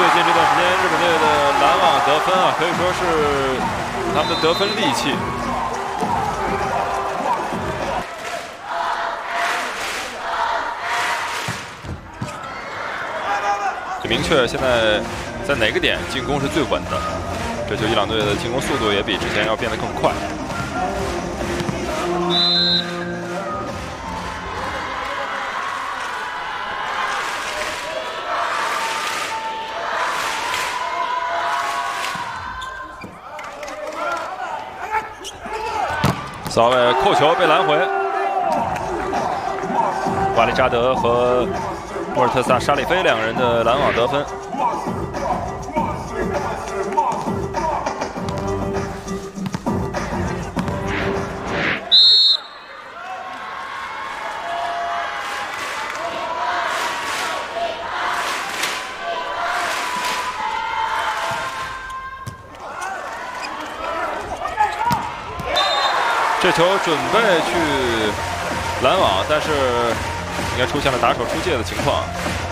近这段时间，日本队的拦网得分啊，可以说是他们的得分利器。就明确现在在哪个点进攻是最稳的，这就伊朗队的进攻速度也比之前要变得更快。 萨韦扣球被拦回，瓦利扎德和莫尔特萨沙里菲两人的拦网得分。这球准备去拦网，但是应该出现了打手出界的情况。